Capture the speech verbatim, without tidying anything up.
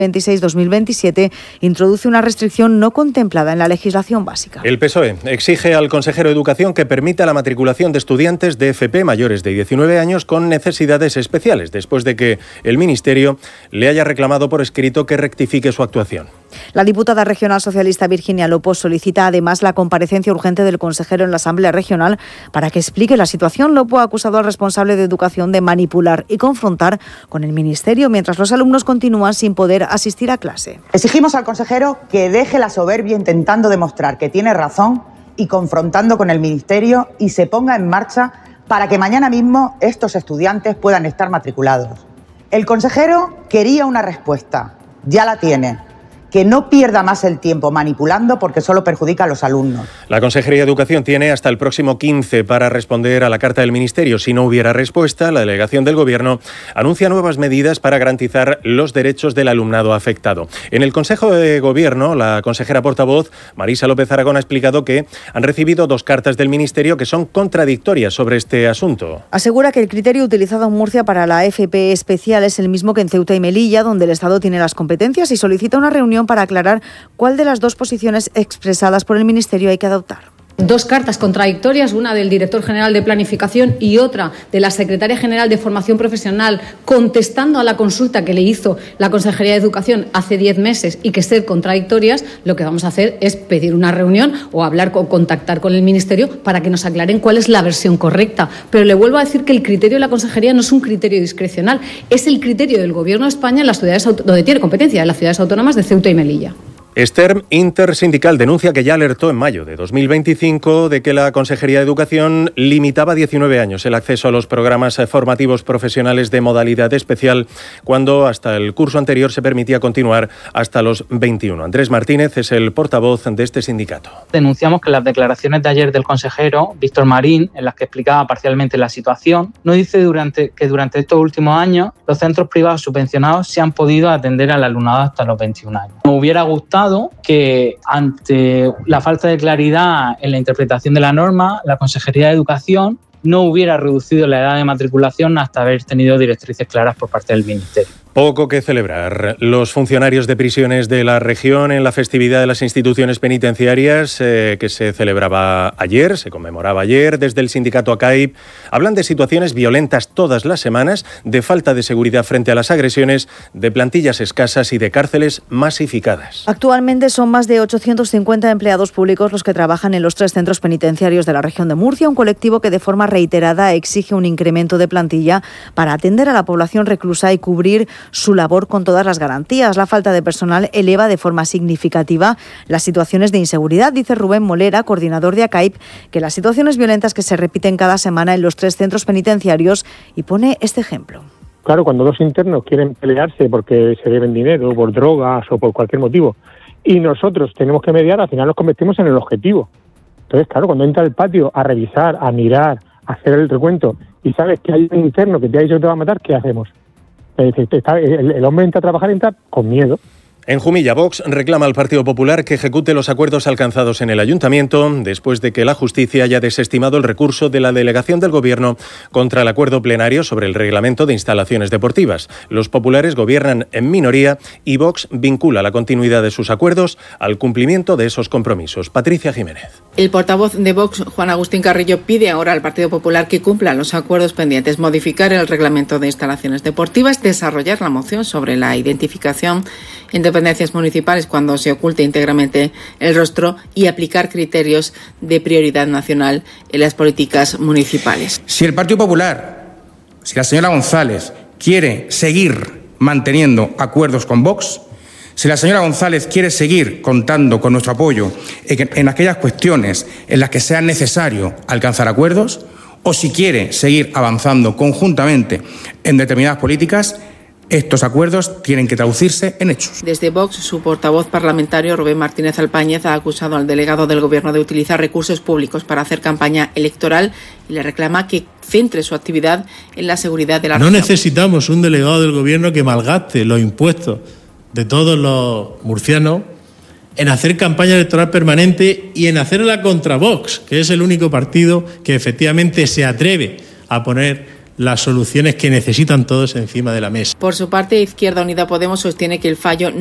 veintiséis dos mil veintisiete introduce una restricción no contemplada en la legislación básica. El P S O E exige al consejero de Educación que permita la matriculación de estudiantes de F P mayores de diecinueve años con necesidades especiales, después de que el Ministerio le haya reclamado por escrito que rectifique su actuación. La diputada regional socialista Virginia Lopos solicita además la comparecencia urgente del consejero en la Asamblea Regional para que explique la situación. Lopo ha acusado al responsable de Educación de manipular y confrontar con el Ministerio mientras los alumnos continúan sin poder asistir a clase. Exigimos al consejero que deje la soberbia intentando demostrar que tiene razón y confrontando con el Ministerio y se ponga en marcha para que mañana mismo estos estudiantes puedan estar matriculados. El consejero quería una respuesta, ya la tiene. Que no pierda más el tiempo manipulando porque solo perjudica a los alumnos. La Consejería de Educación tiene hasta el próximo quince para responder a la carta del Ministerio. Si no hubiera respuesta, la delegación del Gobierno anuncia nuevas medidas para garantizar los derechos del alumnado afectado. En el Consejo de Gobierno, la consejera portavoz, Marisa López Aragón, ha explicado que han recibido dos cartas del Ministerio que son contradictorias sobre este asunto. Asegura que el criterio utilizado en Murcia para la F P especial es el mismo que en Ceuta y Melilla, donde el Estado tiene las competencias, y solicita una reunión para aclarar cuál de las dos posiciones expresadas por el Ministerio hay que adoptar. Dos cartas contradictorias, una del director general de Planificación y otra de la secretaria general de Formación Profesional, contestando a la consulta que le hizo la Consejería de Educación hace diez meses y que ser contradictorias. Lo que vamos a hacer es pedir una reunión o hablar o contactar con el Ministerio para que nos aclaren cuál es la versión correcta. Pero le vuelvo a decir que el criterio de la Consejería no es un criterio discrecional, es el criterio del Gobierno de España en las ciudades donde tiene competencia, en las ciudades autónomas de Ceuta y Melilla. Stern Intersindical denuncia que ya alertó en mayo de dos mil veinticinco de que la Consejería de Educación limitaba a diecinueve años el acceso a los programas formativos profesionales de modalidad especial, cuando hasta el curso anterior se permitía continuar hasta los veintiuno. Andrés Martínez es el portavoz de este sindicato. Denunciamos que las declaraciones de ayer del consejero Víctor Marín, en las que explicaba parcialmente la situación, no dice durante, que durante estos últimos años los centros privados subvencionados se han podido atender al alumnado hasta los veintiún años. Me hubiera gustado que ante la falta de claridad en la interpretación de la norma, la Consejería de Educación no hubiera reducido la edad de matriculación hasta haber tenido directrices claras por parte del Ministerio. Poco que celebrar. Los funcionarios de prisiones de la región en la festividad de las instituciones penitenciarias eh, que se celebraba ayer, se conmemoraba ayer, desde el sindicato ACAIP, hablan de situaciones violentas todas las semanas, de falta de seguridad frente a las agresiones, de plantillas escasas y de cárceles masificadas. Actualmente son más de ochocientos cincuenta empleados públicos los que trabajan en los tres centros penitenciarios de la región de Murcia, un colectivo que de forma reiterada exige un incremento de plantilla para atender a la población reclusa y cubrir su labor con todas las garantías. La falta de personal eleva de forma significativa las situaciones de inseguridad. Dice Rubén Molera, coordinador de ACAIP, que las situaciones violentas que se repiten cada semana en los tres centros penitenciarios, y pone este ejemplo. Claro, cuando dos internos quieren pelearse porque se deben dinero, por drogas o por cualquier motivo, y nosotros tenemos que mediar, al final nos convertimos en el objetivo. Entonces, claro, cuando entra al patio a revisar, a mirar, a hacer el recuento, y sabes que hay un interno que te ha dicho que te va a matar, ¿qué hacemos? El hombre entra a trabajar y entra con miedo. En Jumilla, Vox reclama al Partido Popular que ejecute los acuerdos alcanzados en el Ayuntamiento después de que la justicia haya desestimado el recurso de la delegación del Gobierno contra el acuerdo plenario sobre el reglamento de instalaciones deportivas. Los populares gobiernan en minoría y Vox vincula la continuidad de sus acuerdos al cumplimiento de esos compromisos. Patricia Jiménez. El portavoz de Vox, Juan Agustín Carrillo, pide ahora al Partido Popular que cumpla los acuerdos pendientes, modificar el reglamento de instalaciones deportivas, desarrollar la moción sobre la identificación en dependencias municipales cuando se oculte íntegramente el rostro y aplicar criterios de prioridad nacional en las políticas municipales. Si el Partido Popular, si la señora González quiere seguir manteniendo acuerdos con Vox, si la señora González quiere seguir contando con nuestro apoyo en, en aquellas cuestiones en las que sea necesario alcanzar acuerdos, o si quiere seguir avanzando conjuntamente en determinadas políticas, estos acuerdos tienen que traducirse en hechos. Desde Vox, su portavoz parlamentario, Rubén Martínez Alpáñez, ha acusado al delegado del Gobierno de utilizar recursos públicos para hacer campaña electoral y le reclama que centre su actividad en la seguridad de la No región. necesitamos un delegado del Gobierno que malgaste los impuestos de todos los murcianos en hacer campaña electoral permanente y en hacerla contra Vox, que es el único partido que efectivamente se atreve a poner las soluciones que necesitan todos encima de la mesa. Por su parte, Izquierda Unida Podemos sostiene que el fallo